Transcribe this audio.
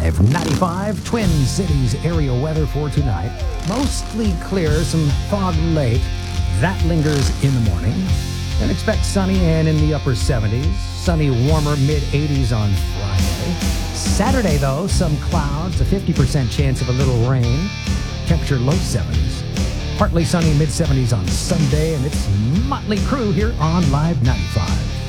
Live 95 Twin Cities area weather for tonight. Mostly clear, some fog late. That lingers in the morning. Then expect sunny and in the upper 70s. Sunny, warmer, mid-80s on Friday. Saturday, though, some clouds, a 50% chance of a little rain. Temperature low 70s. Partly sunny, mid-70s on Sunday, and it's Motley Crue here on Live 95.